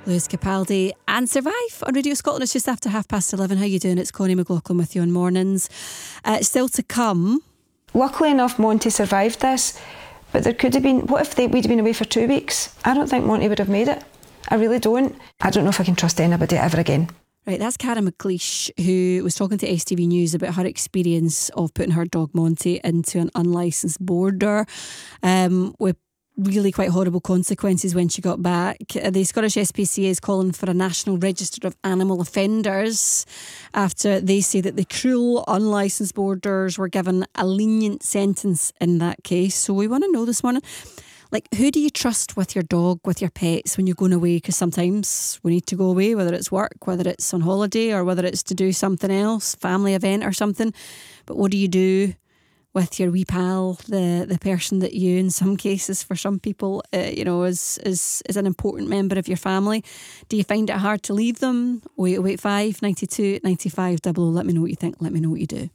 Lewis Capaldi and Survive on Radio Scotland. It's just after 11:30. How you doing? It's Connie McLaughlin with you on mornings. Still to come. Luckily enough, Monty survived this, but there could have been, what if we'd been away for 2 weeks? I don't think Monty would have made it. I really don't. I don't know if I can trust anybody ever again. Right, that's Cara McLeish, who was talking to STV News about her experience of putting her dog Monty into an unlicensed boarder with really quite horrible consequences when she got back. The Scottish SPCA is calling for a national register of animal offenders after they say that the cruel unlicensed boarders were given a lenient sentence in that case. So we want to know this morning, like, who do you trust with your dog, with your pets when you're going away? Because sometimes we need to go away, whether it's work, whether it's on holiday, or whether it's to do something else, family event or something. But what do you do with your wee pal, the person that you, in some cases, for some people, is an important member of your family? Do you find it hard to leave them? 0885 92 95 00. Let me know what you think. Let me know what you do.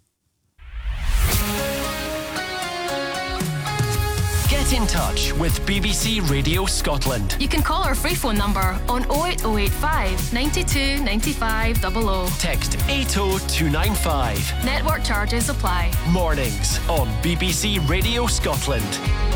Get in touch with BBC Radio Scotland. You can call our free phone number on 08085 92 95 00. Text 80295. Network charges apply. Mornings on BBC Radio Scotland.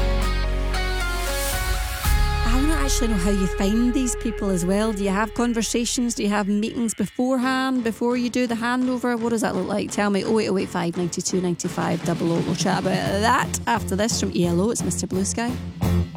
I want to actually know how you find these people as well. Do you have conversations? Do you have meetings beforehand, before you do the handover? What does that look like? Tell me. 08085 92 95 00. We'll chat about that after this from ELO. It's Mr. Blue Sky.